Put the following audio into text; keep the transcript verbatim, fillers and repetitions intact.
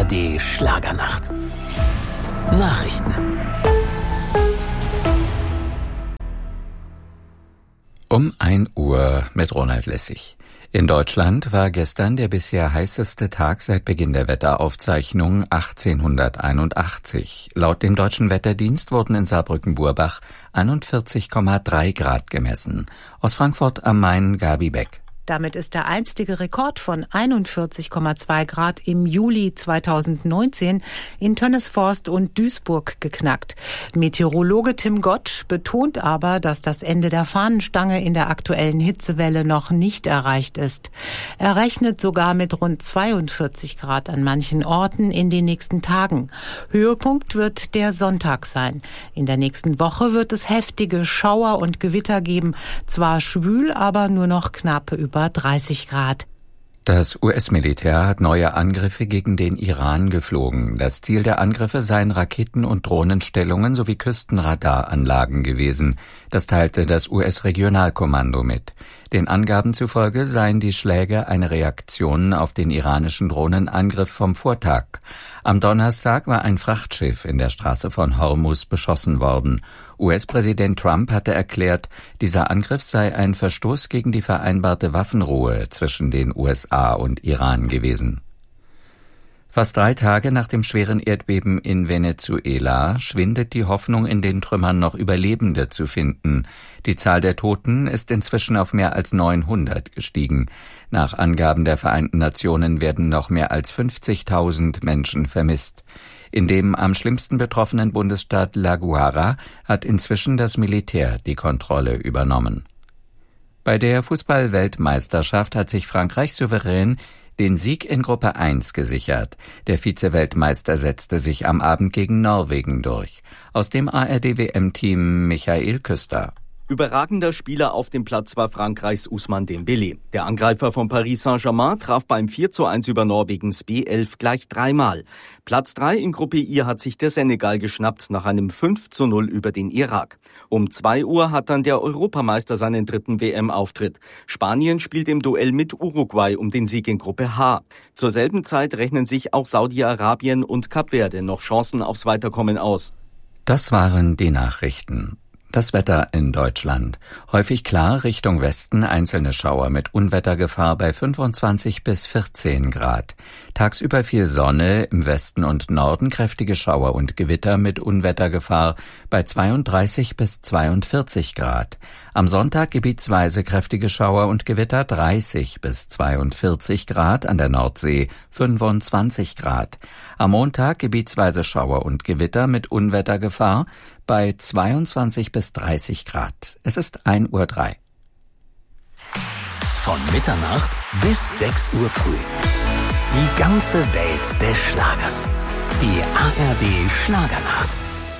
D Schlagernacht. Nachrichten. Um ein Uhr mit Ronald Lessig. In Deutschland war gestern der bisher heißeste Tag seit Beginn der Wetteraufzeichnung achtzehnhunderteinundachtzig. Laut dem Deutschen Wetterdienst wurden in Saarbrücken-Burbach einundvierzig Komma drei Grad gemessen. Aus Frankfurt am Main Gabi Beck. Damit ist der einstige Rekord von einundvierzig Komma zwei Grad im Juli zweitausendneunzehn in Tönnesforst und Duisburg geknackt. Meteorologe Tim Gottsch betont aber, dass das Ende der Fahnenstange in der aktuellen Hitzewelle noch nicht erreicht ist. Er rechnet sogar mit rund zweiundvierzig Grad an manchen Orten in den nächsten Tagen. Höhepunkt wird der Sonntag sein. In der nächsten Woche wird es heftige Schauer und Gewitter geben. Zwar schwül, aber nur noch knapp über dreißig Grad. Das U S-Militär hat neue Angriffe gegen den Iran geflogen. Das Ziel der Angriffe seien Raketen- und Drohnenstellungen sowie Küstenradaranlagen gewesen. Das teilte das U S-Regionalkommando mit. Den Angaben zufolge seien die Schläge eine Reaktion auf den iranischen Drohnenangriff vom Vortag. Am Donnerstag war ein Frachtschiff in der Straße von Hormuz beschossen worden. U S-Präsident Trump hatte erklärt, dieser Angriff sei ein Verstoß gegen die vereinbarte Waffenruhe zwischen den U S A und Iran gewesen. Fast drei Tage nach dem schweren Erdbeben in Venezuela schwindet die Hoffnung, in den Trümmern noch Überlebende zu finden. Die Zahl der Toten ist inzwischen auf mehr als neunhundert gestiegen. Nach Angaben der Vereinten Nationen werden noch mehr als fünfzigtausend Menschen vermisst. In dem am schlimmsten betroffenen Bundesstaat La Guara hat inzwischen das Militär die Kontrolle übernommen. Bei der Fußball-Weltmeisterschaft hat sich Frankreich souverän den Sieg in Gruppe eins gesichert. Der Vize-Weltmeister setzte sich am Abend gegen Norwegen durch. Aus dem A R D W M-Team Michael Küster. Überragender Spieler auf dem Platz war Frankreichs Ousmane Dembélé. Der Angreifer von Paris Saint-Germain traf beim vier zu eins über Norwegens B elf gleich dreimal. Platz drei in Gruppe I hat sich der Senegal geschnappt nach einem fünf zu null über den Irak. Um zwei Uhr hat dann der Europameister seinen dritten W M-Auftritt. Spanien spielt im Duell mit Uruguay um den Sieg in Gruppe H. Zur selben Zeit rechnen sich auch Saudi-Arabien und Kap Verde noch Chancen aufs Weiterkommen aus. Das waren die Nachrichten. Das Wetter in Deutschland. Häufig klar, Richtung Westen einzelne Schauer mit Unwettergefahr bei fünfundzwanzig bis vierzehn Grad. Tagsüber viel Sonne, im Westen und Norden kräftige Schauer und Gewitter mit Unwettergefahr bei zweiunddreißig bis zweiundvierzig Grad. Am Sonntag gebietsweise kräftige Schauer und Gewitter dreißig bis zweiundvierzig Grad, an der Nordsee fünfundzwanzig Grad. Am Montag gebietsweise Schauer und Gewitter mit Unwettergefahr bei zweiundzwanzig bis dreißig Grad. Es ist ein Uhr drei. Von Mitternacht bis sechs Uhr früh. Die ganze Welt des Schlagers. Die A R D Schlagernacht.